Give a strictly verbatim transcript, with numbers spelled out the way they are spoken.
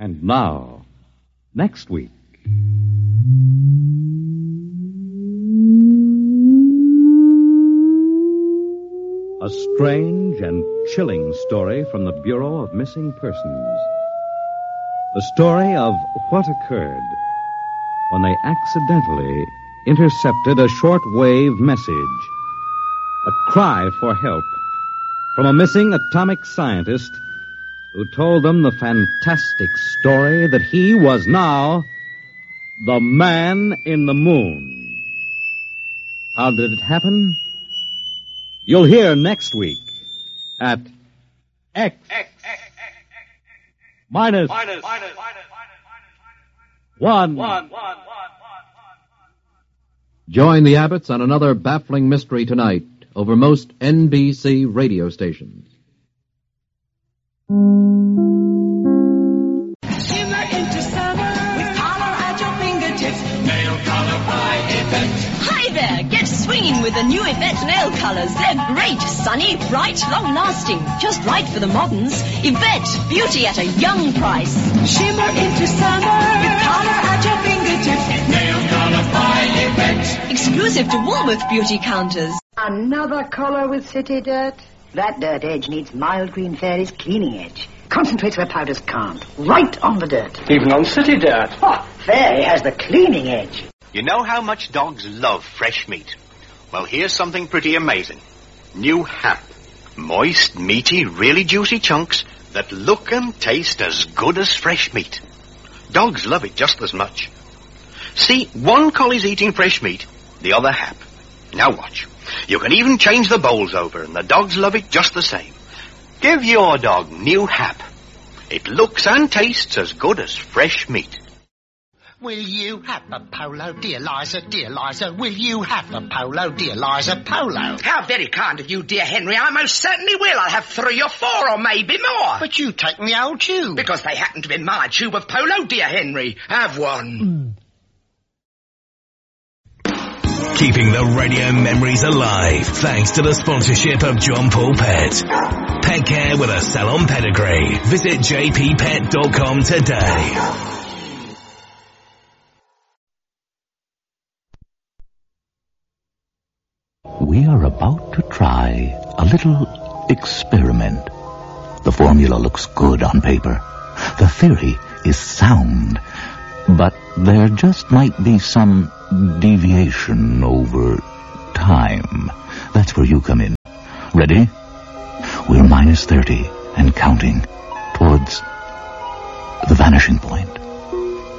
And now, next week. A strange and chilling story from the Bureau of Missing Persons. The story of what occurred when they accidentally intercepted a short-wave message, a cry for help from a missing atomic scientist who told them the fantastic story that he was now the man in the moon. How did it happen? You'll hear next week at X, X, X, X, X minus, minus, minus, minus, one. One, one, one, one, one. Join the Abbotts on another baffling mystery tonight over most N B C radio stations. Shimmer into summer with collar at your fingertips. Nail color by Yvette. Hi there, get swinging with the new Yvette nail colors. They're great, sunny, bright, long-lasting, just right for the moderns. Yvette, beauty at a young price. Shimmer into summer with collar at your fingertips. Nail color by Yvette. Exclusive to Woolworth beauty counters. Another collar with city dirt? That dirt edge needs Mild Green Fairy's cleaning edge. Concentrates where powders can't. Right on the dirt. Even on city dirt. Oh, Fairy has the cleaning edge. You know how much dogs love fresh meat? Well, here's something pretty amazing. New Hap. Moist, meaty, really juicy chunks that look and taste as good as fresh meat. Dogs love it just as much. See, one collie's eating fresh meat, the other Hap. Now watch. You can even change the bowls over, and the dogs love it just the same. Give your dog New Hap. It looks and tastes as good as fresh meat. Will you have a polo, dear Liza, dear Liza? Will you have a polo, dear Liza, polo? How very kind of you, dear Henry. I most certainly will. I'll have three or four or maybe more. But you take the old tube. Because they happen to be my tube of polo, dear Henry. Have one. Keeping the radio memories alive thanks to the sponsorship of John Paul Pet. Pet care with a salon pedigree. Visit j p pet dot com today. We are about to try a little experiment. The formula looks good on paper. The theory is sound. But there just might be some deviation over time. That's where you come in. Ready? We're minus thirty and counting towards the vanishing point.